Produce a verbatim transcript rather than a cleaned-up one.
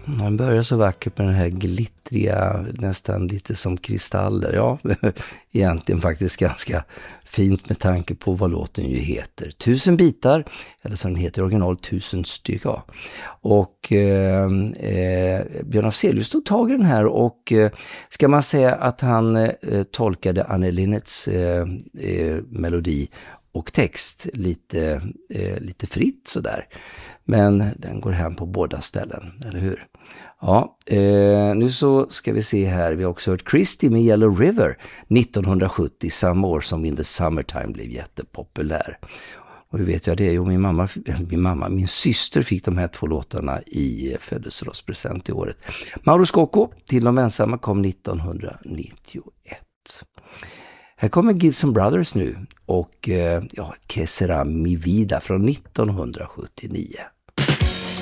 Man börjar så vackert med den här glittriga, nästan lite som kristaller. Ja, egentligen faktiskt ganska fint med tanke på vad låten ju heter. Tusen bitar, eller som den heter i original, tusen stycken. Och eh, eh, Björn Afzelius tog tag i den här och eh, ska man säga att han eh, tolkade Anne Linnets eh, eh, melodi och text lite, eh, lite fritt sådär. Men den går hem på båda ställen, eller hur? Ja, eh, nu så ska vi se här. Vi har också hört Christie med Yellow River nittonhundrasjuttio, samma år som In the Summertime blev jättepopulär. Och hur vet jag det? Jo, min mamma, min mamma, min syster fick de här två låtarna i födelsedagspresent i året. Mauro Scocco, Till de ensamma, kom nittonhundranittioett. Här kommer Gibson Brothers nu och eh, ja, Que sera mi vida från nittonhundrasjuttionio.